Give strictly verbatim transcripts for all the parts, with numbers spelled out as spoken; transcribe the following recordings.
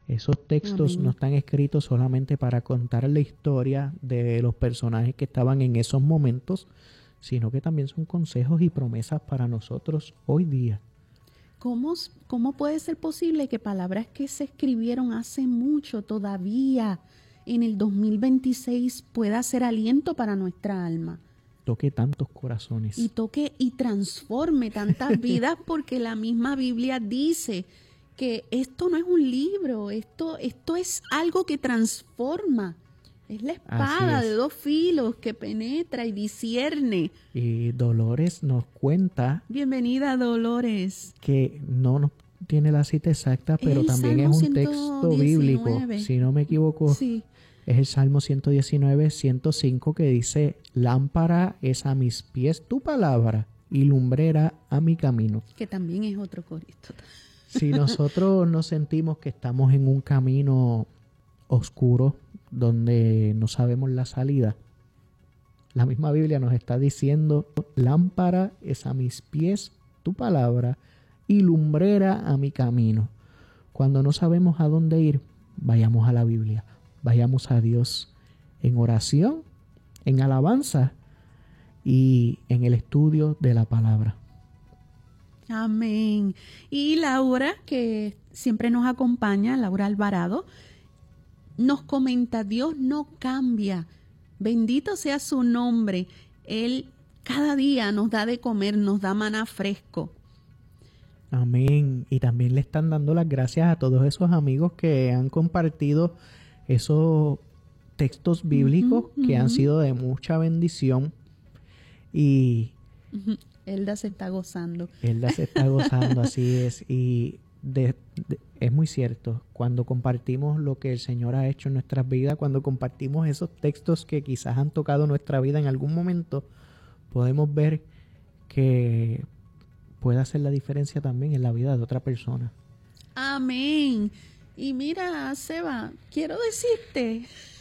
Esos textos Amén. no están escritos solamente para contar la historia de los personajes que estaban en esos momentos, sino que también son consejos y promesas para nosotros hoy día. ¿Cómo, ¿Cómo puede ser posible que palabras que se escribieron hace mucho todavía en el dos mil veintiséis pueda ser aliento para nuestra alma? Toque tantos corazones. Y toque y transforme tantas vidas, porque la misma Biblia dice que esto no es un libro, esto, esto es algo que transforma. Es la espada es. de dos filos que penetra y discierne. Y Dolores nos cuenta... Bienvenida, Dolores. Que no nos tiene la cita exacta, pero el también Salmo es un ciento texto diecinueve. bíblico. Si no me equivoco, sí. Es el Salmo ciento diecinueve, ciento cinco, que dice: lámpara es a mis pies tu palabra y lumbrera a mi camino. Que también es otro corito. Si nosotros nos sentimos que estamos en un camino oscuro donde no sabemos la salida, la misma Biblia nos está diciendo: lámpara es a mis pies tu palabra y lumbrera a mi camino. Cuando no sabemos a dónde ir, vayamos a la Biblia, vayamos a Dios en oración, en alabanza y en el estudio de la palabra. Amén. Y Laura, que siempre nos acompaña, Laura Alvarado, nos comenta: Dios no cambia, bendito sea su nombre. Él cada día nos da de comer, nos da maná fresco. Amén. Y también le están dando las gracias a todos esos amigos que han compartido esos textos bíblicos uh-huh, que uh-huh. han sido de mucha bendición. Y uh-huh. Elda se está gozando. Elda se está gozando, así es. Y de, de, es muy cierto, cuando compartimos lo que el Señor ha hecho en nuestras vidas, cuando compartimos esos textos que quizás han tocado nuestra vida en algún momento, podemos ver que puede hacer la diferencia también en la vida de otra persona. Amén. Y mira, Seba, quiero decirte...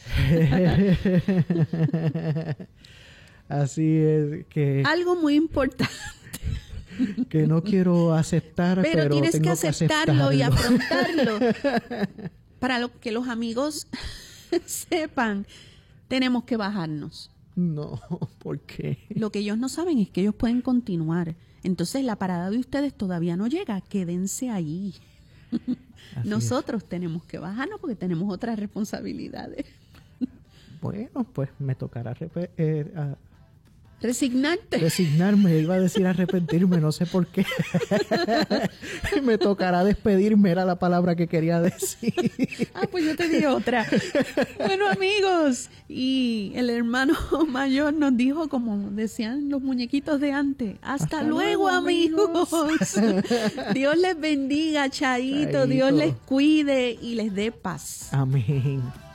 Así es que... algo muy importante. Que no quiero aceptar, pero, pero tienes tengo que aceptarlo que y afrontarlo. Para lo que los amigos sepan, tenemos que bajarnos. No, ¿por qué? Lo que ellos no saben es que ellos pueden continuar. Entonces la parada de ustedes todavía no llega, quédense ahí. Así Nosotros es. Tenemos que bajarnos porque tenemos otras responsabilidades. Bueno, pues me tocará rep- eh, a resignarte. Resignarme, iba a decir arrepentirme, no sé por qué. Me tocará despedirme, era la palabra que quería decir. Ah, pues yo te di otra. Bueno, amigos, y el hermano mayor nos dijo, como decían los muñequitos de antes: hasta, hasta luego, luego, amigos. Dios les bendiga, chaito, chaito. Dios les cuide y les dé paz. Amén.